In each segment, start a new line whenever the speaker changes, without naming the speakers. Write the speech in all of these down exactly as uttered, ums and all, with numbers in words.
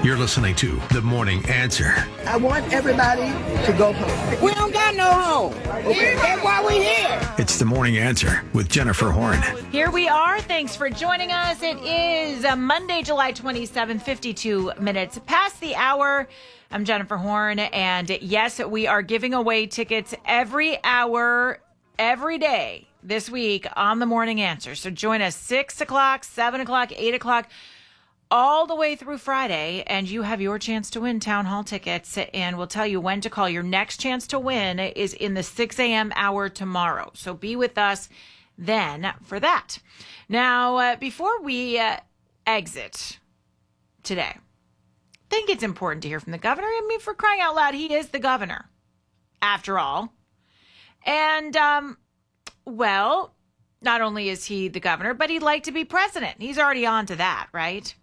You're listening to The Morning Answer.
I want everybody to go home.
We don't got no home. Okay. That's why we're here.
It's The Morning Answer with Jennifer Horn.
Here we are. Thanks for joining us. It is uh, Monday, July twenty-seventh, fifty-two minutes past the hour. I'm Jennifer Horn, and yes, we are giving away tickets every hour, every day this week on The Morning Answer. So join us six o'clock, seven o'clock, eight o'clock, all the way through Friday, and you have your chance to win town hall tickets, and we'll tell you when to call. Your next chance to win is in the six a.m. hour tomorrow, so be with us then for that. Now, uh, before we uh, exit today, I think it's important to hear from the governor. I mean, for crying out loud, he is the governor, after all. And, um, well, not only is he the governor, but he'd like to be president. He's already on to that, right?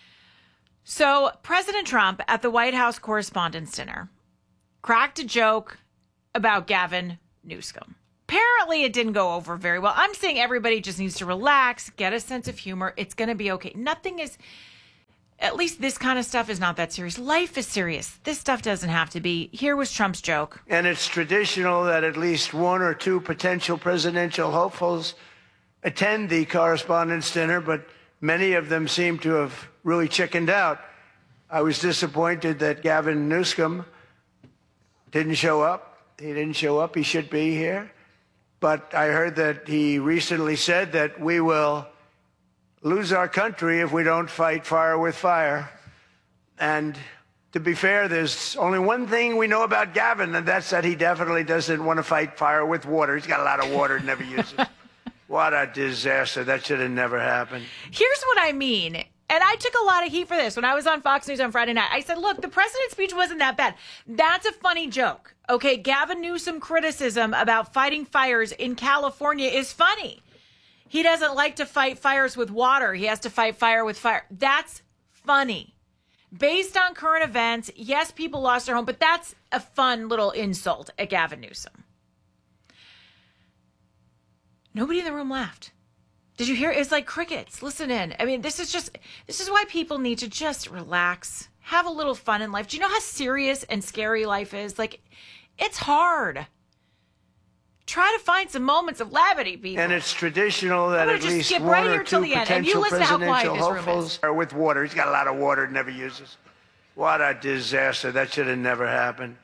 So President Trump at the White House Correspondents' Dinner cracked a joke about Gavin Newsom. Apparently it didn't go over very well. I'm saying everybody just needs to relax, get a sense of humor. It's going to be okay. Nothing is, at least this kind of stuff is not that serious. Life is serious. This stuff doesn't have to be. Here was Trump's joke.
And it's traditional that at least one or two potential presidential hopefuls attend the Correspondents' Dinner, but many of them seem to have really chickened out. I was disappointed that Gavin Newsom didn't show up. He didn't show up. He should be here. But I heard that he recently said that we will lose our country if we don't fight fire with fire. And to be fair, there's only one thing we know about Gavin, and that's that he definitely doesn't want to fight fire with water. He's got a lot of water he never uses. What a disaster. That should have never happened.
Here's what I mean. And I took a lot of heat for this when I was on Fox News on Friday night. I said, look, the president's speech wasn't that bad. That's a funny joke. Okay, Gavin Newsom criticism about fighting fires in California is funny. He doesn't like to fight fires with water. He has to fight fire with fire. That's funny. Based on current events, yes, people lost their home, but that's a fun little insult at Gavin Newsom. Nobody in the room laughed. Did you hear? It's like crickets. Listen in. I mean, this is just, this is why people need to just relax, have a little fun in life. Do you know how serious and scary life is? Like, it's hard. Try to find some moments of levity, people.
And it's traditional that at least one
right
or two potential presidential hopefuls
are
with water. He's got a lot of water he never uses. What a disaster. That should have never happened.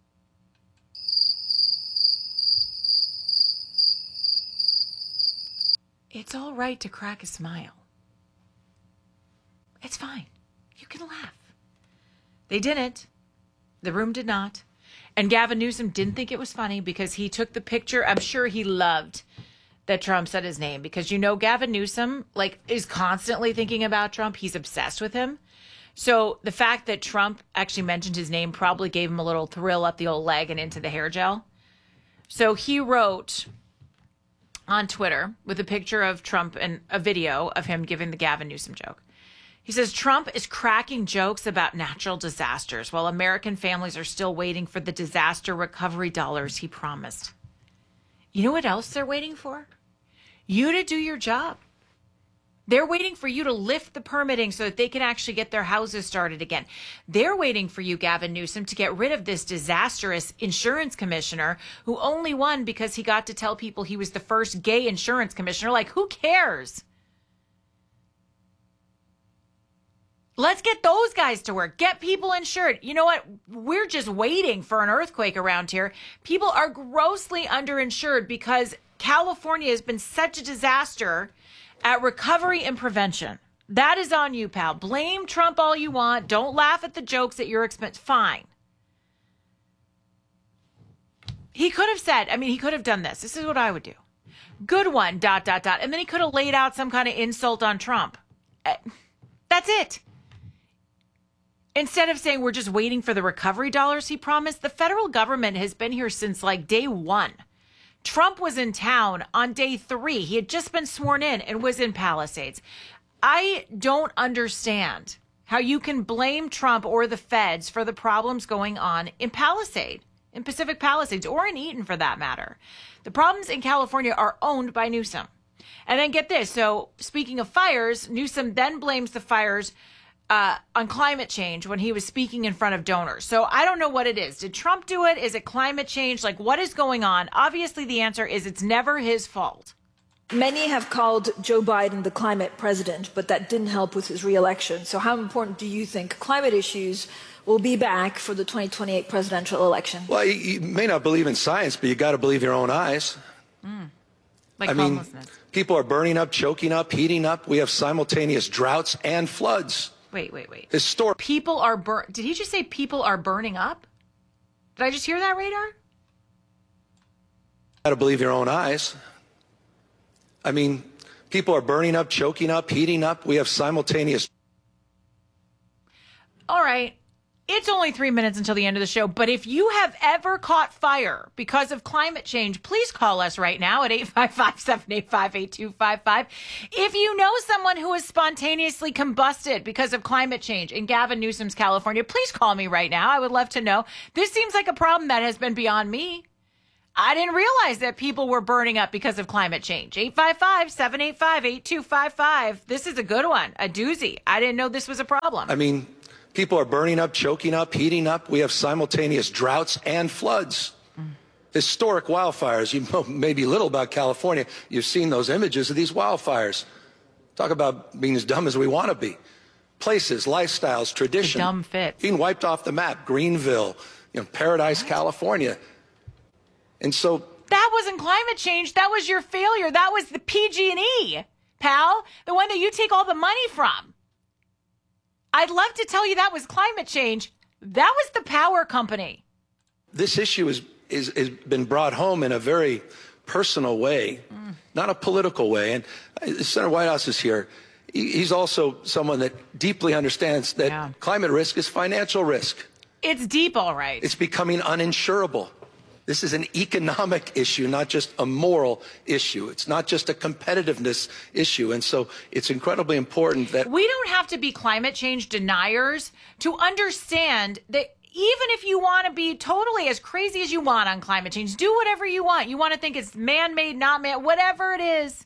It's all right to crack a smile. It's fine. You can laugh. They didn't. The room did not. And Gavin Newsom didn't think it was funny because he took the picture. I'm sure he loved that Trump said his name because, you know, Gavin Newsom, like, is constantly thinking about Trump. He's obsessed with him. So the fact that Trump actually mentioned his name probably gave him a little thrill up the old leg and into the hair gel. So he wrote on Twitter with a picture of Trump and a video of him giving the Gavin Newsom joke. He says, Trump is cracking jokes about natural disasters while American families are still waiting for the disaster recovery dollars he promised. You know what else they're waiting for? You to do your job. They're waiting for you to lift the permitting so that they can actually get their houses started again. They're waiting for you, Gavin Newsom, to get rid of this disastrous insurance commissioner who only won because he got to tell people he was the first gay insurance commissioner. Like, who cares? Let's get those guys to work. Get people insured. You know what? We're just waiting for an earthquake around here. People are grossly underinsured because California has been such a disaster at recovery and prevention. That is on you, pal. Blame Trump all you want. Don't laugh at the jokes at your expense. Fine. He could have said, I mean, he could have done this. This is what I would do. Good one, dot, dot, dot. And then he could have laid out some kind of insult on Trump. That's it. Instead of saying we're just waiting for the recovery dollars he promised, the federal government has been here since like day one. Trump was in town on day three. He had just been sworn in and was in Palisades. I don't understand how you can blame Trump or the feds for the problems going on in Palisade, in Pacific Palisades, or in Eaton for that matter. The problems in California are owned by Newsom. And then get this. So speaking of fires, Newsom then blames the fires uh, on climate change when he was speaking in front of donors. So I don't know what it is. Did Trump do it? Is it climate change? Like, what is going on? Obviously, the answer is it's never his fault.
Many have called Joe Biden the climate president, but that didn't help with his reelection. So how important do you think climate issues will be back for the twenty twenty-eight presidential election?
Well, you, you may not believe in science, but you got to believe your own eyes.
Mm. Like
I mean,
homelessness.
People are burning up, choking up, heating up. We have simultaneous droughts and floods.
Wait, wait, wait.
Historic.
People are bur- Did he just say people are burning up? Did I just hear that, Radar?
Got to believe your own eyes. I mean, people are burning up, choking up, heating up. We have simultaneous.
All right. It's only three minutes until the end of the show, but if you have ever caught fire because of climate change, please call us right now at eight five five, seven eight five, eight two five five. If you know someone who has spontaneously combusted because of climate change in Gavin Newsom's California, please call me right now. I would love to know. This seems like a problem that has been beyond me. I didn't realize that people were burning up because of climate change. eight five five, seven eight five, eight two five five. This is a good one, a doozy. I didn't know this was a problem.
I mean, people are burning up, choking up, heating up. We have simultaneous droughts and floods. Mm. Historic wildfires. You know maybe little about California. You've seen those images of these wildfires. Talk about being as dumb as we want to be. Places, lifestyles, tradition.
The dumb fits.
Being wiped off the map. Greenville, you know, Paradise, what? California. And so
that wasn't climate change. That was your failure. That was the P G and E, pal. The one that you take all the money from. I'd love to tell you that was climate change. That was the power company.
This issue is is has been brought home in a very personal way, mm. not a political way. And Senator Whitehouse is here. He's also someone that deeply understands that yeah. climate risk is financial risk.
It's deep, all right.
It's becoming uninsurable. This is an economic issue, not just a moral issue. It's not just a competitiveness issue. And so it's incredibly important that
we don't have to be climate change deniers to understand that even if you want to be totally as crazy as you want on climate change, do whatever you want. You want to think it's man-made, not man, whatever it is.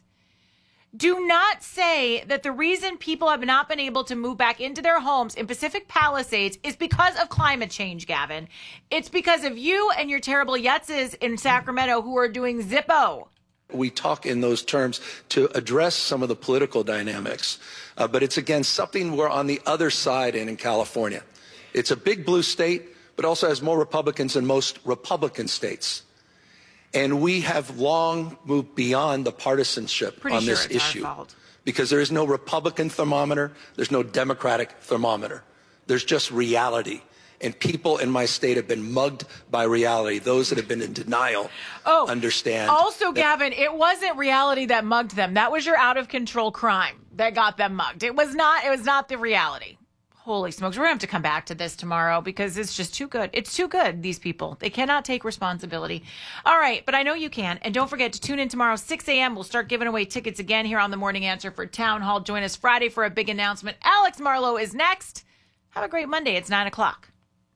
Do not say that the reason people have not been able to move back into their homes in Pacific Palisades is because of climate change, Gavin. It's because of you and your terrible yutzes in Sacramento who are doing Zippo.
We talk in those terms to address some of the political dynamics. Uh, but it's, again, something we're on the other side in in California. It's a big blue state, but also has more Republicans than most Republican states. And we have long moved beyond the partisanship
Pretty
on
sure
this
it's
issue
our fault.
Because there is no Republican thermometer. There's no Democratic thermometer. There's just reality. And people in my state have been mugged by reality. Those that have been in denial
oh,
understand.
Also, that- Gavin, it wasn't reality that mugged them. That was your out of control crime that got them mugged. It was not, it was not the reality. Holy smokes. We're going to have to come back to this tomorrow because it's just too good. It's too good, these people. They cannot take responsibility. All right, but I know you can. And don't forget to tune in tomorrow, six a.m. We'll start giving away tickets again here on The Morning Answer for Town Hall. Join us Friday for a big announcement. Alex Marlowe is next. Have a great Monday. It's nine o'clock.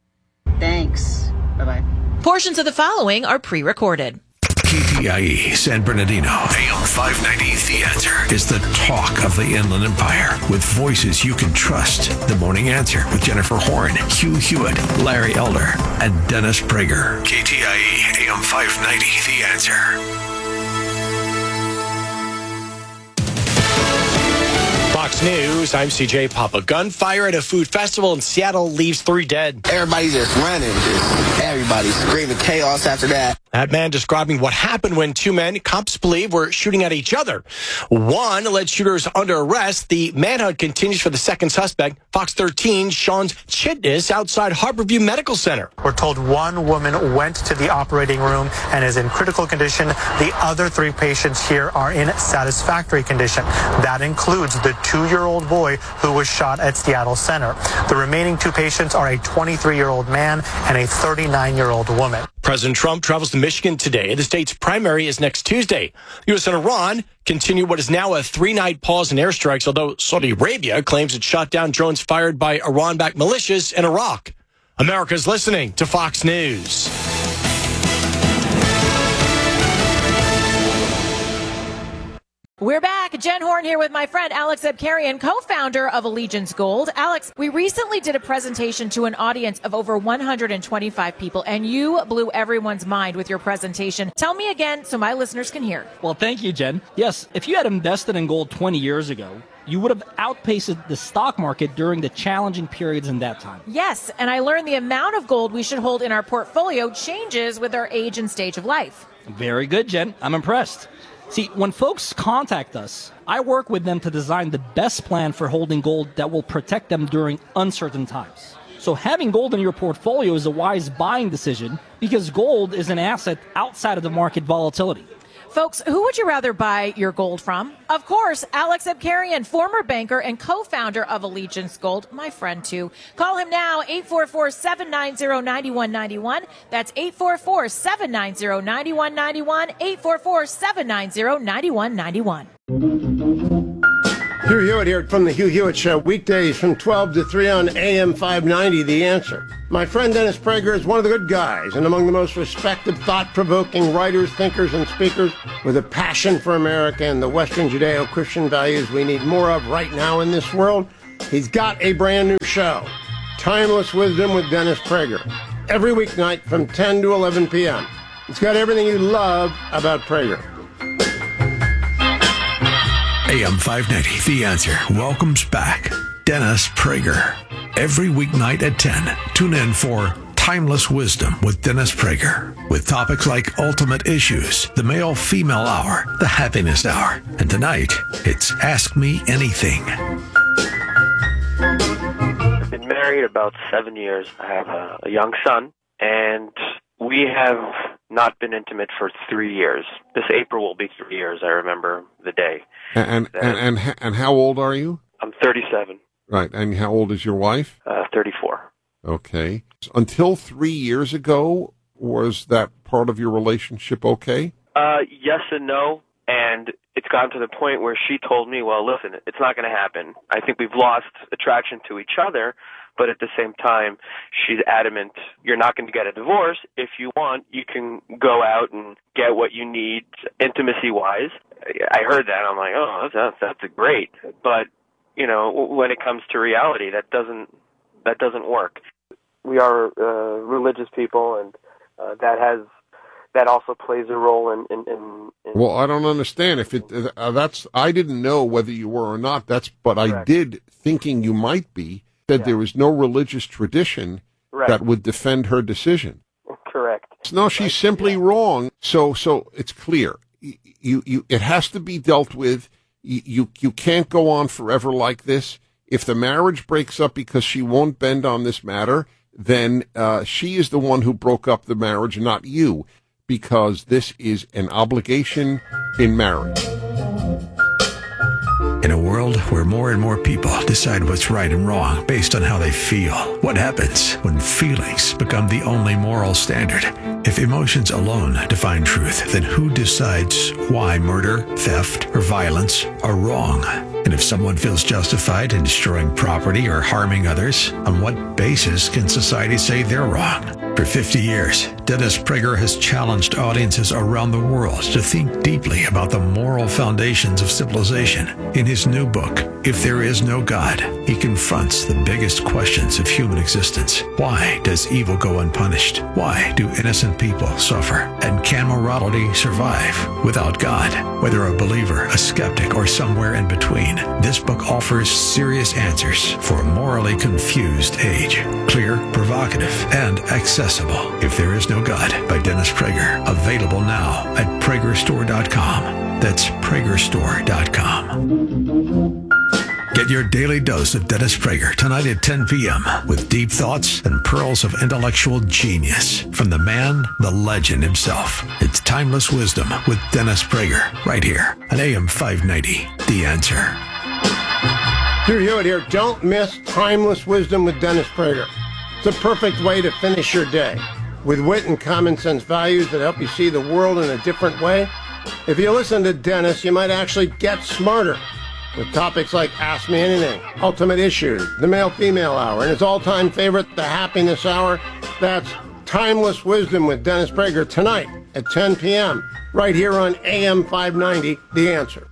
Thanks. Bye-bye.
Portions of the following are pre-recorded.
K T I E San Bernardino, A M five ninety, The Answer, is the talk of the Inland Empire with voices you can trust. The Morning Answer with Jennifer Horn, Hugh Hewitt, Larry Elder, and Dennis Prager. K T I E A M five ninety, The Answer.
Fox News, I'm C J Papa. Gunfire at a food festival in Seattle leaves three dead.
Everybody just running, just everybody screaming chaos after that.
That man describing what happened when two men, cops believe, were shooting at each other. One alleged shooter is under arrest. The manhunt continues for the second suspect. Fox thirteen, Sean's Chitness outside Harborview Medical Center.
We're told one woman went to the operating room and is in critical condition. The other three patients here are in satisfactory condition. That includes the two-year-old boy who was shot at Seattle Center. The remaining two patients are a twenty-three-year-old man and a thirty-nine-year-old woman.
President Trump travels to Michigan today. The state's primary is next Tuesday. U S and Iran continue what is now a three-night pause in airstrikes, although Saudi Arabia claims it shot down drones fired by Iran-backed militias in Iraq. America's listening to Fox News.
We're back. Jen Horn here with my friend Alex Abkarian, co-founder of Allegiance Gold. Alex, we recently did a presentation to an audience of over one hundred twenty-five people, and you blew everyone's mind with your presentation. Tell me again so my listeners can hear.
Well, thank you, Jen. Yes, if you had invested in gold twenty years ago, you would have outpaced the stock market during the challenging periods in that time.
Yes, and I learned the amount of gold we should hold in our portfolio changes with our age and stage of life.
Very good, Jen. I'm impressed. See, when folks contact us, I work with them to design the best plan for holding gold that will protect them during uncertain times. So having gold in your portfolio is a wise buying decision because gold is an asset outside of the market volatility.
Folks, who would you rather buy your gold from? Of course, Alex Abkarian, former banker and co-founder of Allegiance Gold, my friend too. Call him now, eight four four, seven nine zero, nine one nine one. That's eight four four, seven nine zero, nine one nine one, eight four four, seven nine zero, nine one nine one.
Hugh Hewitt here from the Hugh Hewitt Show, weekdays from twelve to three on A M five ninety, The Answer. My friend Dennis Prager is one of the good guys and among the most respected, thought-provoking writers, thinkers, and speakers with a passion for America and the Western Judeo-Christian values we need more of right now in this world. He's got a brand new show, Timeless Wisdom with Dennis Prager, every weeknight from ten to eleven p.m. It's got everything you love about Prager.
A M five ninety, The Answer welcomes back Dennis Prager. Every weeknight at ten, tune in for Timeless Wisdom with Dennis Prager, with topics like ultimate issues, the male-female hour, the happiness hour, and tonight, it's Ask Me Anything.
I've been married about seven years. I have a, a young son, and we have not been intimate for three years. This April will be three years. I remember the day.
And and and, and, and how old are you?
I'm thirty-seven.
Right. And how old is your wife?
Uh, thirty-four.
Okay. Until three years ago, was that part of your relationship okay?
Uh, yes and no. And it's gotten to the point where she told me, well, listen, it's not going to happen. I think we've lost attraction to each other. But at the same time, she's adamant, you're not going to get a divorce. If you want, you can go out and get what you need intimacy-wise. I heard that. I'm like, oh, that's, that's great. But, you know, when it comes to reality, that doesn't that doesn't work. We are uh, religious people, and uh, that has that also plays a role in. in, in, in
well, I don't understand if it. Uh, that's I didn't know whether you were or not. That's but Correct. I did, thinking you might be. That yeah. there was no religious tradition right. that would defend her decision.
Correct.
No, she's right. simply yeah. wrong. So, so it's clear. You, you, it has to be dealt with. You, you, you can't go on forever like this. If the marriage breaks up because she won't bend on this matter, then uh, she is the one who broke up the marriage, not you, because this is an obligation in marriage.
In a world where more and more people decide what's right and wrong based on how they feel, what happens when feelings become the only moral standard? If emotions alone define truth, then who decides why murder, theft, or violence are wrong? And if someone feels justified in destroying property or harming others, on what basis can society say they're wrong? For fifty years, Dennis Prager has challenged audiences around the world to think deeply about the moral foundations of civilization. In his new book, If There Is No God, he confronts the biggest questions of human existence. Why does evil go unpunished? Why do innocent people suffer? And can morality survive without God? Whether a believer, a skeptic, or somewhere in between, this book offers serious answers for a morally confused age. Clear, provocative, and accessible. If There Is No God by Dennis Prager. Available now at Prager Store dot com. That's Prager Store dot com. Get your daily dose of Dennis Prager tonight at ten p.m. with deep thoughts and pearls of intellectual genius from the man, the legend himself. It's Timeless Wisdom with Dennis Prager right here on A M five ninety, The Answer.
Hugh Hewitt here. Don't miss Timeless Wisdom with Dennis Prager. It's a perfect way to finish your day with wit and common sense values that help you see the world in a different way. If you listen to Dennis, you might actually get smarter with topics like Ask Me Anything, Ultimate Issues, the Male-Female Hour, and his all-time favorite, the Happiness Hour. That's Timeless Wisdom with Dennis Prager tonight at ten p.m. right here on A M five ninety, The Answer.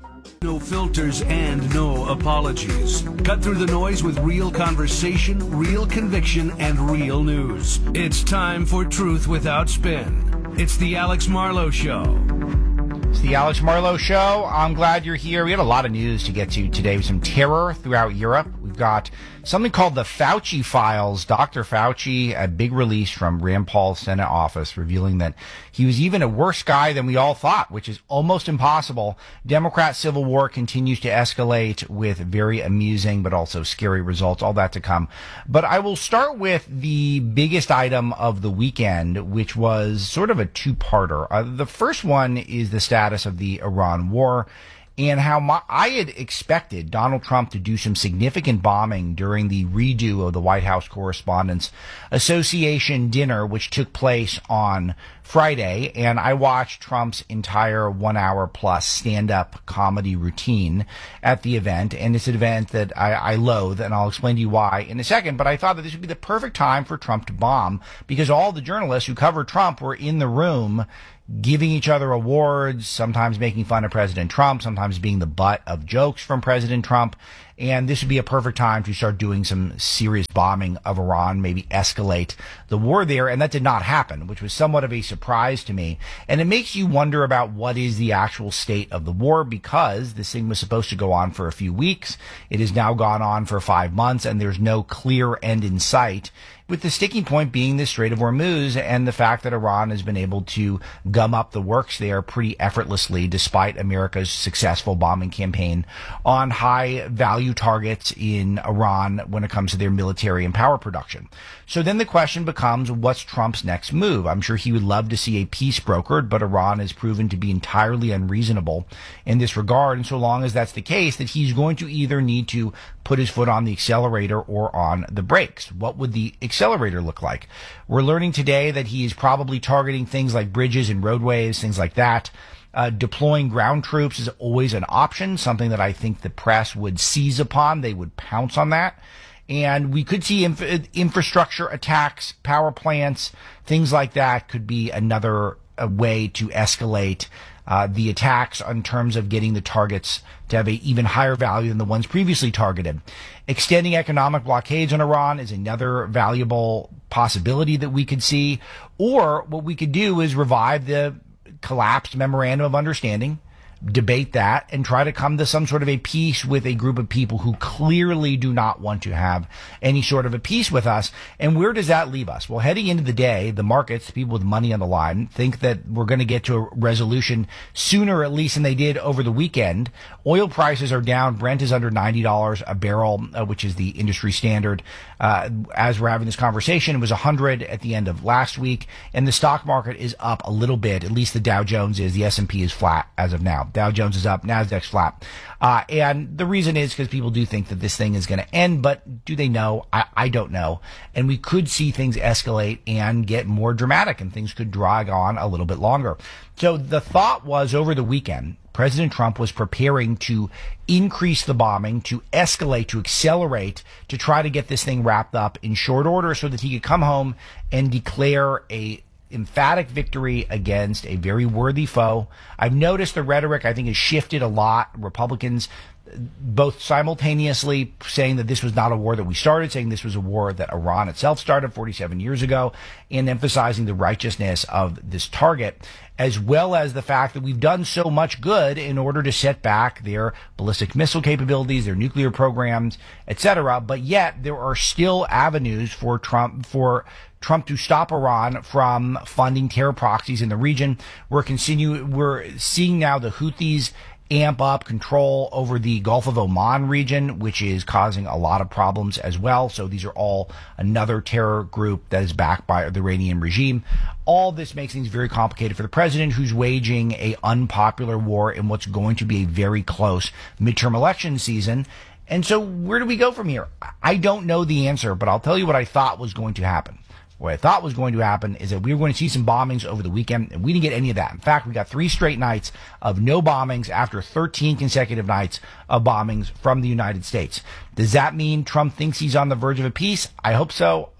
No filters and no apologies. Cut through the noise with real conversation, real conviction, and real news. It's time for Truth Without Spin. It's the Alex Marlowe Show.
It's the Alex Marlowe Show. I'm glad you're here. We have a lot of news to get to today with some terror throughout Europe. We've got something called the Fauci Files. Doctor Fauci, a big release from Rand Paul's Senate office revealing that he was even a worse guy than we all thought, which is almost impossible. Democrat civil war continues to escalate with very amusing but also scary results. All that to come. But I will start with the biggest item of the weekend, which was sort of a two-parter. Uh, the first one is the status of the Iran war, and how my, I had expected Donald Trump to do some significant bombing during the redo of the White House Correspondents Association dinner, which took place on Friday. And I watched Trump's entire one hour plus stand-up comedy routine at the event. And it's an event that I, I loathe, and I'll explain to you why in a second. But I thought that this would be the perfect time for Trump to bomb, because all the journalists who covered Trump were in the room giving each other awards, sometimes making fun of President Trump, sometimes being the butt of jokes from President Trump. And this would be a perfect time to start doing some serious bombing of Iran, maybe escalate the war there. And that did not happen, which was somewhat of a surprise to me. And it makes you wonder about what is the actual state of the war, because this thing was supposed to go on for a few weeks. It has now gone on for five months, and there's no clear end in sight, with the sticking point being the Strait of Hormuz and the fact that Iran has been able to gum up the works there pretty effortlessly, despite America's successful bombing campaign on high value targets in Iran when it comes to their military and power production. So then the question becomes, what's Trump's next move? I'm sure he would love to see a peace brokered, but Iran has proven to be entirely unreasonable in this regard. And so long as that's the case, that he's going to either need to put his foot on the accelerator or on the brakes. What would the accelerator look like? We're learning today that he is probably targeting things like bridges and roadways, things like that. Uh, deploying ground troops is always an option, something that I think the press would seize upon. They would pounce on that. And we could see inf- infrastructure attacks, power plants, things like that could be another uh, way to escalate uh, the attacks in terms of getting the targets to have an even higher value than the ones previously targeted. Extending economic blockades on Iran is another valuable possibility that we could see. Or what we could do is revive the collapsed memorandum of understanding, debate that, and try to come to some sort of a peace with a group of people who clearly do not want to have any sort of a peace with us. And where does that leave us? Well, heading into the day, the markets, people with money on the line, think that we're going to get to a resolution sooner, at least, than they did over the weekend. Oil prices are down. Brent is under ninety dollars a barrel, uh, which is the industry standard. Uh, as we're having this conversation, it was one hundred at the end of last week, and the stock market is up a little bit. At least the Dow Jones is. The S and P is flat as of now. Dow Jones is up, Nasdaq's flat. Uh, and the reason is because people do think that this thing is going to end, but do they know? I, I don't know. And we could see things escalate and get more dramatic, and things could drag on a little bit longer. So the thought was, over the weekend, President Trump was preparing to increase the bombing, to escalate, to accelerate, to try to get this thing wrapped up in short order so that he could come home and declare a emphatic victory against a very worthy foe. I've noticed the rhetoric, I think, has shifted a lot. Republicans both simultaneously saying that this was not a war that we started, saying this was a war that Iran itself started forty-seven years ago, and emphasizing the righteousness of this target, as well as the fact that we've done so much good in order to set back their ballistic missile capabilities, their nuclear programs, et cetera. But yet there are still avenues for Trump, for Trump to stop Iran from funding terror proxies in the region. We're continue, we're seeing now the Houthis amp up control over the Gulf of Oman region, which is causing a lot of problems as well. So these are all another terror group that is backed by the Iranian regime. All this makes things very complicated for the president, who's waging a unpopular war in what's going to be a very close midterm election season. And so where do we go from here? I don't know the answer, but I'll tell you what I thought was going to happen. What I thought was going to happen is that we were going to see some bombings over the weekend, and we didn't get any of that. In fact, we got three straight nights of no bombings after thirteen consecutive nights of bombings from the United States. Does that mean Trump thinks he's on the verge of a peace? I hope so,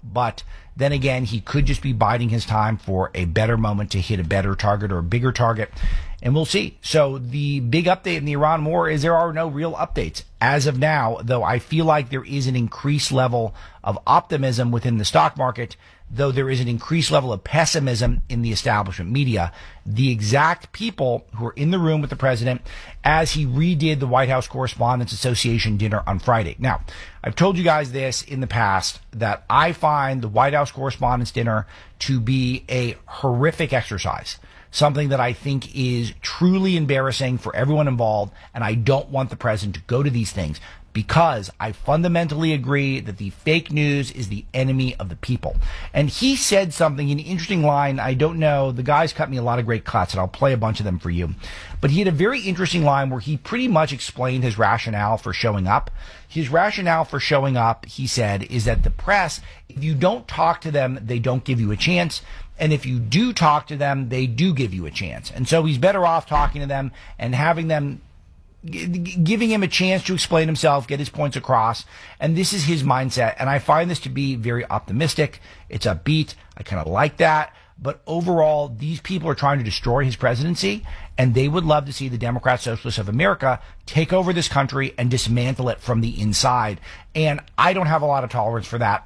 but then again, he could just be biding his time for a better moment to hit a better target or a bigger target. And we'll see. So the big update in the Iran war is there are no real updates as of now, though I feel like there is an increased level of optimism within the stock market, though there is an increased level of pessimism in the establishment media. The exact people who are in the room with the president as he redid the White House Correspondents Association dinner on Friday. Now, I've told you guys this in the past, that I find the White House Correspondents Dinner to be a horrific exercise. Something that I think is truly embarrassing for everyone involved, and I don't want the president to go to these things because I fundamentally agree that the fake news is the enemy of the people. And he said something, an interesting line. I don't know. The guy's cut me a lot of great cuts, and I'll play a bunch of them for you. But he had a very interesting line where he pretty much explained his rationale for showing up. His rationale for showing up, he said, is that the press, if you don't talk to them, they don't give you a chance. And if you do talk to them, they do give you a chance. And so he's better off talking to them and having them, g- giving him a chance to explain himself, get his points across. And this is his mindset. And I find this to be very optimistic. It's upbeat. I kind of like that. But overall, these people are trying to destroy his presidency, and they would love to see the Democrat Socialists of America take over this country and dismantle it from the inside. And I don't have a lot of tolerance for that.